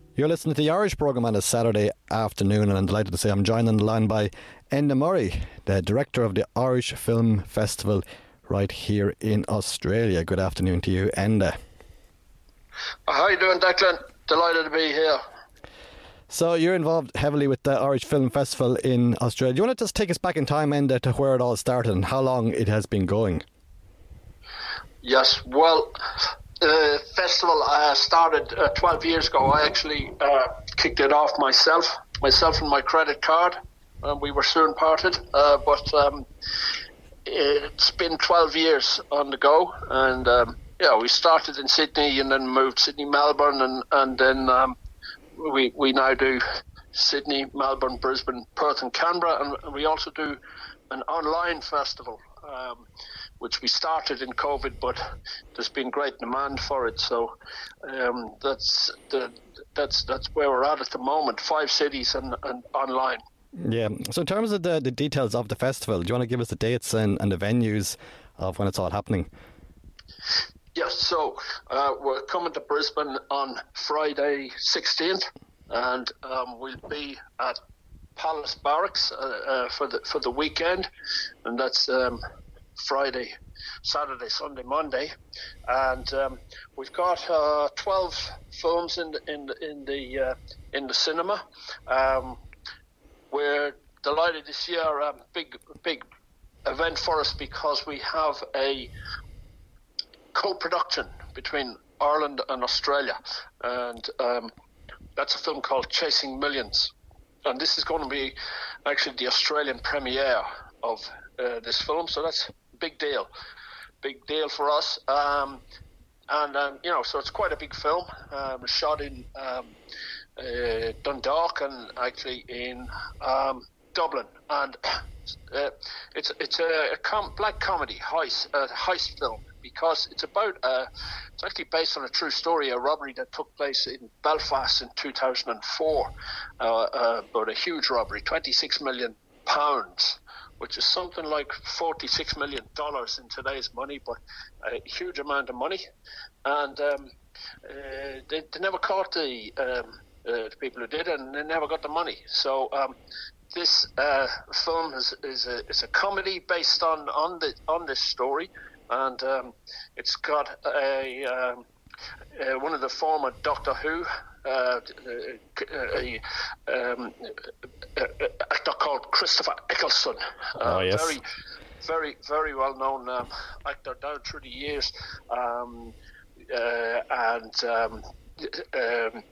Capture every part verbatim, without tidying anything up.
You're listening to the Irish programme on a Saturday afternoon, and I'm delighted to say I'm joined on the line by Enda Murray, the director of the Irish Film Festival right here in Australia. Good afternoon to you, Enda. How are you doing, Declan? Delighted to be here. So you're involved heavily with the Irish Film Festival in Australia. Do you want to just take us back in time, Enda, to where it all started and how long it has been going? Yes, well, the festival uh, started uh, twelve years ago. I actually uh, kicked it off myself, myself and my credit card. Uh, we were soon parted, uh, but um, it's been twelve years on the go. And um, yeah, we started in Sydney and then moved Sydney, Melbourne, and, and then um, we, we now do Sydney, Melbourne, Brisbane, Perth and Canberra. And we also do an online festival, um, which we started in COVID, but there's been great demand for it. So um, that's the that's that's where we're at at the moment. Five cities and, and online. Yeah. So in terms of the, the details of the festival, do you want to give us the dates and, and the venues of when it's all happening? Yes. So uh, we're coming to Brisbane on Friday sixteenth, and um, we'll be at Palace Barracks uh, uh, for the for the weekend, and that's. Um, Friday, Saturday, Sunday, Monday, and um, we've got uh, twelve films in the in the in the, uh, in the cinema. Um, we're delighted this year, a um, big big event for us because we have a co-production between Ireland and Australia, and um, that's a film called Chasing Millions, and this is going to be actually the Australian premiere of uh, this film, so that's big deal, big deal for us, um, and um, you know, so it's quite a big film. Um, shot in um, uh, Dundalk and actually in um, Dublin, and uh, it's it's a, a com- black comedy heist uh, heist film because it's about uh, it's actually based on a true story, a robbery that took place in Belfast in two thousand four, uh, uh, but a huge robbery, twenty-six million pounds. Which is something like forty-six million dollars in today's money, but a huge amount of money. And um, uh, they, they never caught the, um, uh, the people who did it, and they never got the money. So um, this uh, film is, is, a, is a comedy based on, on, the, on this story, and um, it's got a... Um, Uh, one of the former Doctor Who, uh, a, um, actor called Christopher Eccleston. Uh, oh, yes. Very, very, very well-known um, actor down through the years. Um, uh, and um, um,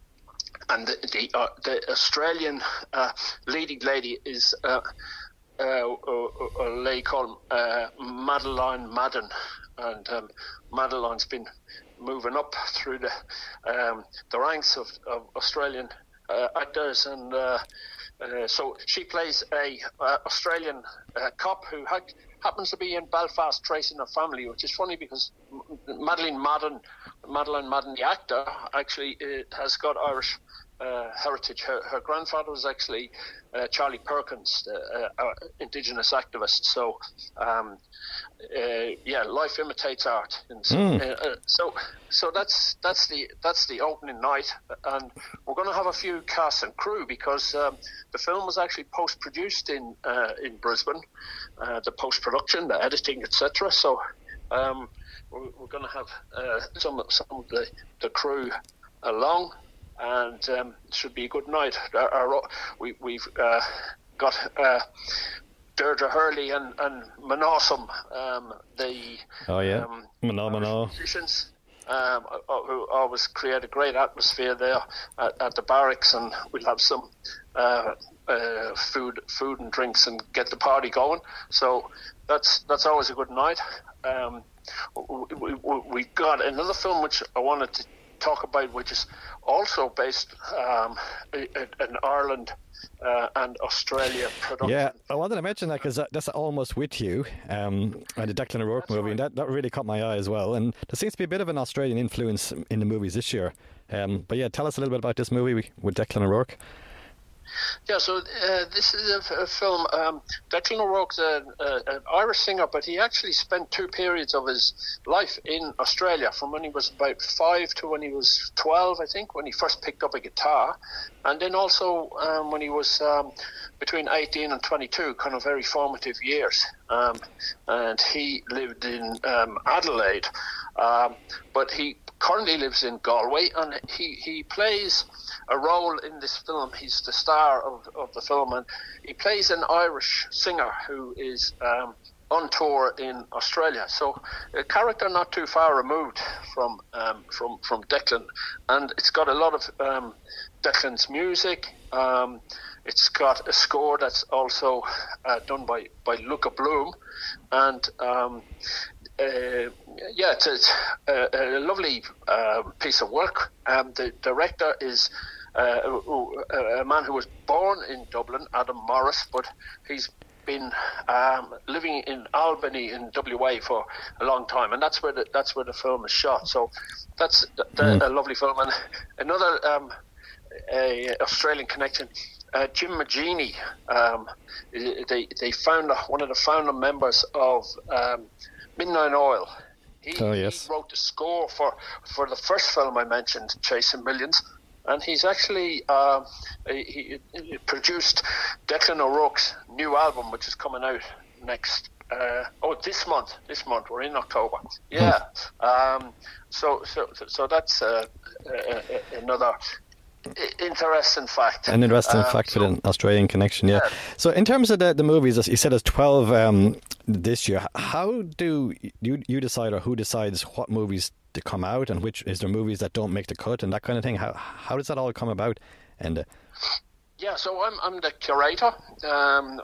and the, the, uh, the Australian uh, leading lady is uh, uh, a, a lady called uh, Madeline Madden. And um, Madeline's been moving up through the um, the ranks of, of Australian uh, actors, and uh, uh, so she plays a uh, Australian uh, cop who ha- happens to be in Belfast tracing her family, which is funny because Madeline Madden, Madeline Madden, the actor, actually uh, has got Irish uh, heritage. Her, her grandfather was actually uh, Charlie Perkins, the uh, uh, Indigenous activist. So. Um, Uh, yeah, life imitates art, and so, mm. uh, uh, so so that's that's the that's the opening night, and we're going to have a few cast and crew because um, the film was actually post-produced in uh, in Brisbane, uh, the post-production, the editing, et cetera. So um, we're, we're going to have uh, some some of the, the crew along, and um, it should be a good night. Our, our, we we've uh, got. Uh, Deirdre Hurley and, and Manawsome, um, the oh yeah, um, Manaw musicians, um, who always create a great atmosphere there at, at the barracks, and we'll have some uh, uh, food, food and drinks, and get the party going. So that's that's always a good night. Um, we, we, we've got another film which I wanted to talk about, which is also based um, in Ireland. Uh, and Australia production. Yeah, I wanted to mention that because that's Almost With You, um, and the Declan O'Rourke that's movie, right. And that, that really caught my eye as well. And there seems to be a bit of an Australian influence in the movies this year. Um, but yeah, tell us a little bit about this movie with Declan O'Rourke. Yeah, so uh, this is a, f- a film. Um, Declan O'Rourke's a, a, an Irish singer, but he actually spent two periods of his life in Australia, from when he was about five to when he was twelve, I think, when he first picked up a guitar, and then also um, when he was um, between eighteen and twenty-two, kind of very formative years. Um, and he lived in um, Adelaide, um, but he currently lives in Galway, and he, he plays a role in this film. He's the star of, of the film, and he plays an Irish singer who is um, on tour in Australia. So a character not too far removed from um, from from Declan, and it's got a lot of um, Declan's music. Um, it's got a score that's also uh, done by by Luca Bloom, and um, Uh, yeah, it's, it's a, a lovely uh, piece of work. Um, the director is uh, a, a man who was born in Dublin, Adam Morris, but he's been um, living in Albany in W A for a long time, and that's where the, that's where the film is shot. So that's the, the, mm. a lovely film. And another um, a Australian connection. Uh, Jim Magini, um, they they found one of the founder members of Um, Midnight Oil. He, oh, yes. he wrote the score for, for the first film I mentioned, Chasing Millions, and he's actually uh, he, he produced Declan O'Rourke's new album, which is coming out next. Uh, oh, this month. This month we're in October. Yeah. um, so so so that's uh, uh, another interesting fact. An interesting um, fact so, with an Australian connection, yeah. yeah. So in terms of the, the movies, you said there's twelve um, this year. How do you you decide, or who decides what movies to come out, and which is there movies that don't make the cut and that kind of thing? How how does that all come about? And uh, yeah, so I'm I'm the curator. Um,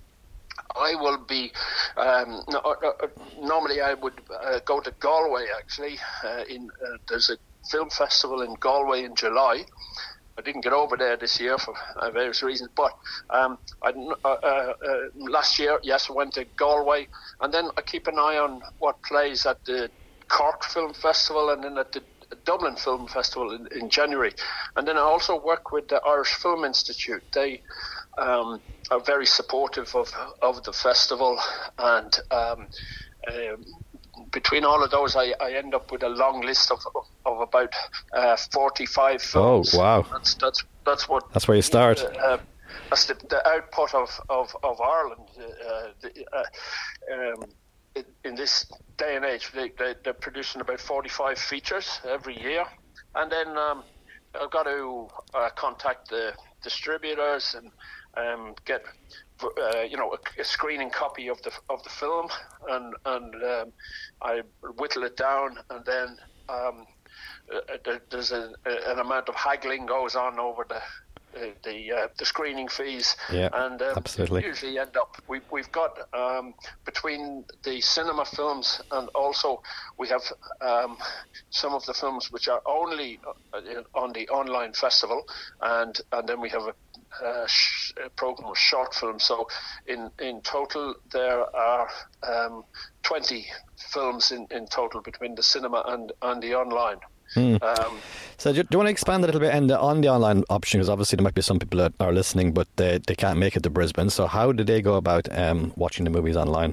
I will be. Um, no, uh, normally, I would uh, go to Galway. Actually, uh, in uh, there's a film festival in Galway in July. I didn't get over there this year for uh, various reasons, but um, I, uh, uh, last year, yes, I went to Galway, and then I keep an eye on what plays at the Cork Film Festival and then at the Dublin Film Festival in, in January. And then I also work with the Irish Film Institute. They um, are very supportive of, of the festival, and um, uh, between all of those, I, I end up with a long list of of, of about uh, forty-five films. Oh, wow! That's that's that's what. That's where you start. Uh, uh, that's the, the output of of of Ireland. Uh, the, uh, um, in, in this day and age, they, they they're producing about forty-five features every year, and then um, I've got to uh, contact the distributors and um, get. Uh, you know, a, a screening copy of the of the film, and and um, I whittle it down, and then um, uh, there, there's a, a, an amount of haggling goes on over the uh, the uh, the screening fees, yeah, and um, absolutely. usually end up we we've got um, between the cinema films, and also we have um, some of the films which are only on the online festival, and and then we have a Uh, sh- a program of short films. So in in total there are um, twenty films in, in total between the cinema and, and the online. Hmm. Um, so do you, do you want to expand a little bit and on the online option, because obviously there might be some people that are listening but they, they can't make it to Brisbane, so how do they go about um, watching the movies online?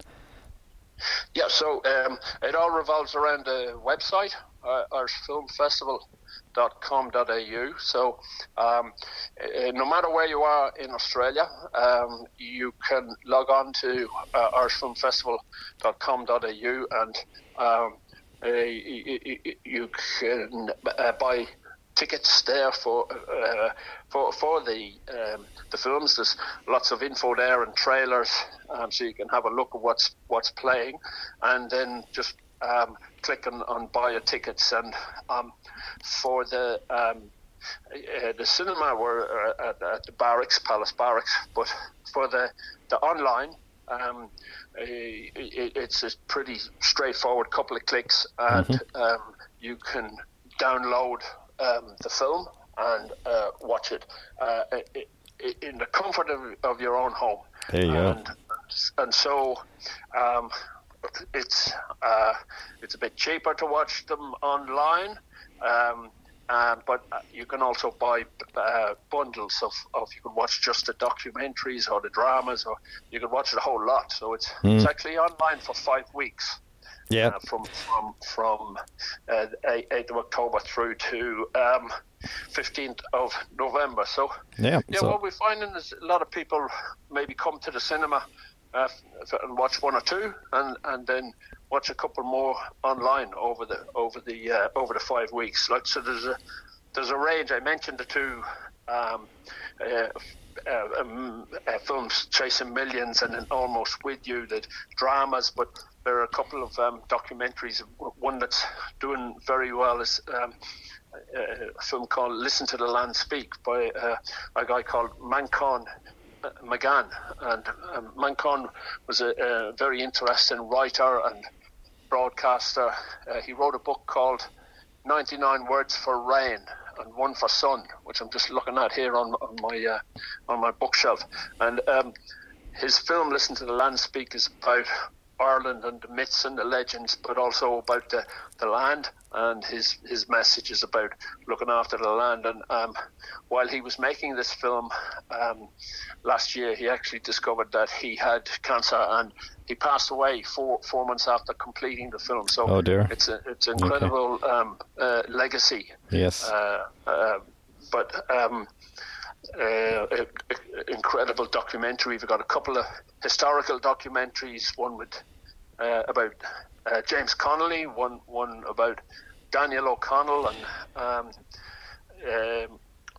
Yeah, so um, it all revolves around the website, uh, Irish Film Festival dot com dot a u. So um, uh, no matter where you are in Australia, um, you can log on to uh, Irish Film Festival dot com dot a u, and um, uh, you, you can uh, buy tickets there for uh, for for the um, the films. There's lots of info there and trailers, um, so you can have a look at what's what's playing, and then just um, click on, on buy your tickets. And um, for the um, uh, the cinema, we're uh, at, at the Barracks, Palace Barracks, but for the the online. Um, it, it's a pretty straightforward couple of clicks, and mm-hmm. um, you can download um, the film and uh, watch it, uh, it, it in the comfort of, of your own home. There you and, go. And so um, it's uh, it's a bit cheaper to watch them online. Um, Um, but uh, you can also buy uh, bundles of, of you can watch just the documentaries or the dramas, or you can watch the whole lot. So it's mm. it's actually online for five weeks. Yeah, uh, from from from uh, eighth of October through to um, fifteenth of November. So yeah, yeah. So. What we're finding is a lot of people maybe come to the cinema uh, and watch one or two, and, and then watch a couple more online over the over the uh, over the five weeks. Like so, there's a there's a range. I mentioned the two um, uh, uh, um, uh, films, Chasing Millions and then Almost With You, the dramas, but there are a couple of um, documentaries. One that's doing very well is um, a film called Listen to the Land Speak by uh, a guy called Manchán Magan. And um, Manchán was a, a very interesting writer and broadcaster. Uh, he wrote a book called ninety-nine Words for Rain and One for Sun, which I'm just looking at here on, on my uh, on my bookshelf. And um, his film Listen to the Land Speak is about Ireland and the myths and the legends, but also about the, the land, and his his message is about looking after the land. And um, while he was making this film um, last year, he actually discovered that he had cancer, and he passed away four four months after completing the film. So oh dear. it's a, it's an incredible okay. um, uh, legacy. Yes. Uh, uh, but um, Uh, a, a, incredible documentary. We've got a couple of historical documentaries. One with uh, about uh, James Connolly. One one about Daniel O'Connell, and um, um,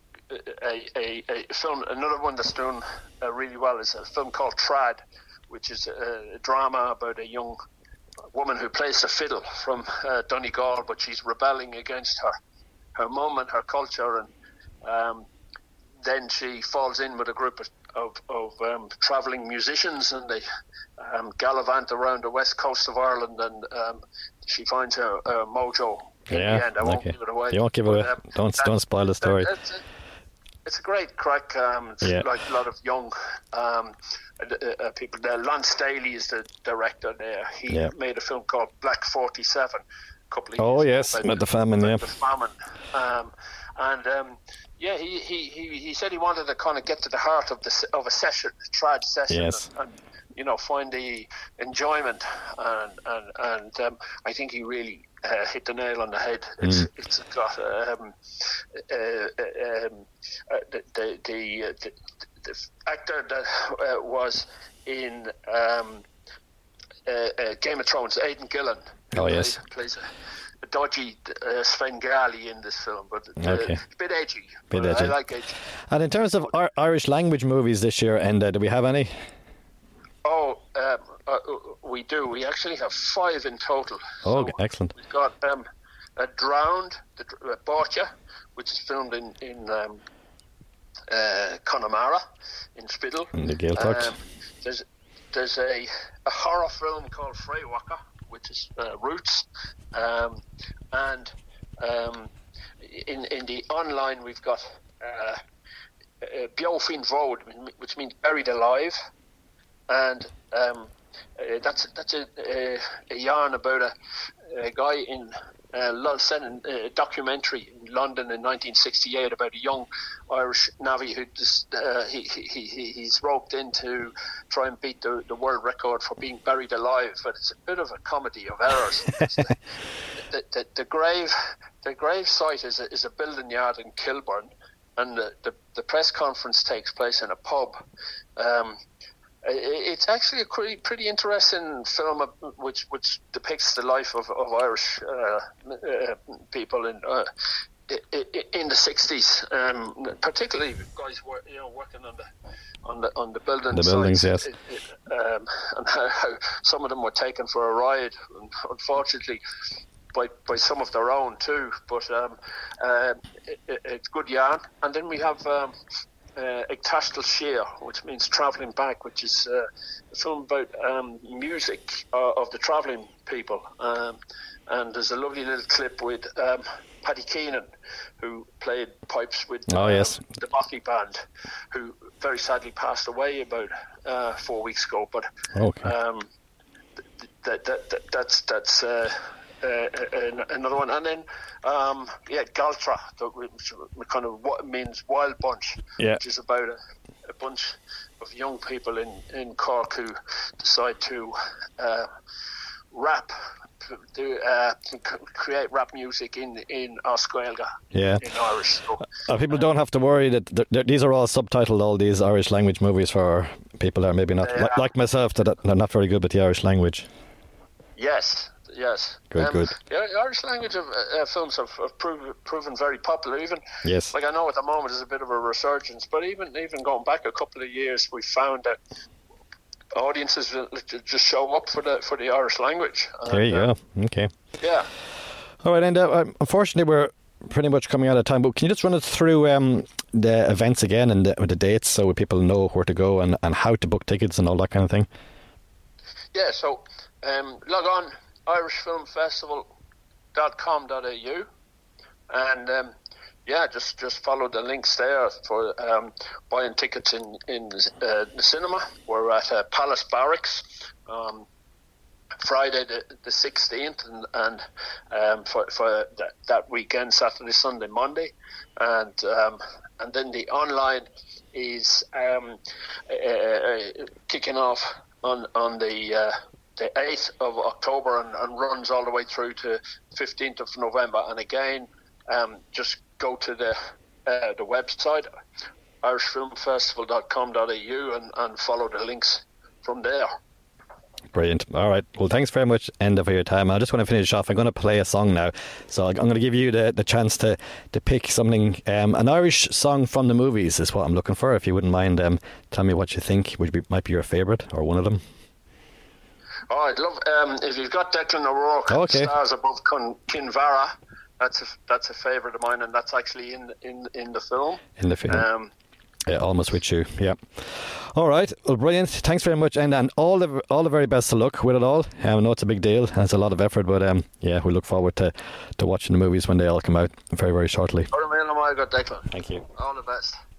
a, a, a film. Another one that's doing uh, really well is a film called Trad, which is a, a drama about a young woman who plays the fiddle from uh, Donegal, but she's rebelling against her her mum and her culture, and um, then she falls in with a group of, of, of um, travelling musicians, and they um, gallivant around the west coast of Ireland, and um, she finds her, her mojo in yeah, the end. I won't okay. give it away. You won't give it away. Um, don't, that, don't spoil the story. That, it's, a, it's a great crack. Um, it's yeah. like a lot of young um, uh, uh, people there. Lance Daly is the director there. He yeah. made a film called Black forty-seven a couple of oh, years ago. Oh, yes, with the famine, yeah. The famine. Um, and... Um, Yeah, he, he, he, he said he wanted to kind of get to the heart of the of a session, a trad session, yes. and, and you know find the enjoyment, and and, and um, I think he really uh, hit the nail on the head. It's mm. it's got um, uh, um, uh, the the the, uh, the the actor that uh, was in um, uh, uh, Game of Thrones, Aidan Gillen. Oh yes, plays a, a dodgy uh, Svengali in this film, but uh, okay. it's a bit edgy. Bit edgy. I like edgy. And in terms of our Irish language movies this year, and uh, do we have any? Oh, um, uh, we do. We actually have five in total. Oh, so excellent. We've got um, uh, Drowned, the uh, Bortia, which is filmed in in um, uh, Connemara, in Spiddle. In the Gaeltacht. Um, there's there's a, a horror film called Freywalker, which is uh, Roots, um, and um, in in the online we've got uh, uh, Beofin Vod, which means buried alive, and um, uh, that's that's a, a, a yarn about a, a guy in uh, set in a documentary in London in nineteen sixty-eight about a young Irish navvy who just, uh, he, he, he he's roped in to try and beat the, the world record for being buried alive, but it's a bit of a comedy of errors. the, the, the, the grave the grave site is a, is a building yard in Kilburn, and the, the, the press conference takes place in a pub. Um, It's actually a pretty, pretty interesting film which which depicts the life of, of Irish uh, uh, people in uh, in the sixties, um, particularly guys were you know working on the on the on the building the buildings, yes, it, it, um, and how, how some of them were taken for a ride, unfortunately, by by some of their own too. But um, uh, it, it, it's good yarn, and then we have. Um, Uh, Ag Tastal Shea, which means travelling back, which is uh, a film about um, music uh, of the travelling people. Um, and there's a lovely little clip with um, Paddy Keenan, who played pipes with oh, um, yes. the Motley Band, who very sadly passed away about uh, four weeks ago. But okay. um, that, that, that that's that's uh, uh, another one, and then um, yeah, Galtra, which kind of what means Wild Bunch, yeah. which is about a, a bunch of young people in, in Cork who decide to uh, rap, do uh, create rap music in in Oscailga, yeah, in Irish. So, uh, people don't have to worry that th- th- these are all subtitled, all these Irish language movies for people that are maybe not li- like myself that are not very good with the Irish language. Yes. Yes. Good, um, good. Yeah, Irish language of, uh, films have, have proven, proven very popular. Even yes, like I know at the moment there's a bit of a resurgence, but even even going back a couple of years, we found that audiences just show up for the for the Irish language. There and, you uh, go. Okay. Yeah. All right, and uh, unfortunately we're pretty much coming out of time. But can you just run us through um, the events again and the, the dates so people know where to go and, and how to book tickets and all that kind of thing? Yeah. So um, log on irish film festival dot com dot a u and um, yeah, just, just follow the links there for um, buying tickets in in uh, the cinema. We're at uh, Palace Barracks um, Friday the, the sixteenth, and, and um, for for that, that weekend, Saturday, Sunday, Monday, and um, and then the online is um, uh, uh, kicking off on on the. Uh, the eighth of October and, and runs all the way through to fifteenth of November. And again, um, just go to the uh, the website, irish film festival dot com dot a u, and, and follow the links from there. Brilliant. All right. Well, thanks very much, Enda, for your time. I just want to finish off. I'm going to play a song now. So I'm going to give you the, the chance to, to pick something. Um, an Irish song from the movies is what I'm looking for. If you wouldn't mind, um, tell me what you think would be, might be your favourite or one of them. Oh, I'd love um, if you've got Declan O'Rourke, oh, okay. Stars Above Kin- Kinvara. That's a that's a favourite of mine, and that's actually in in in the film. In the film. Um, yeah, Almost With You. Yeah. All right. Well, brilliant. Thanks very much, and and all the all the very best of luck with it all. Um, I know it's a big deal and it's a lot of effort, but um, yeah, we look forward to, to watching the movies when they all come out very very shortly. Declan. Thank you. All the best.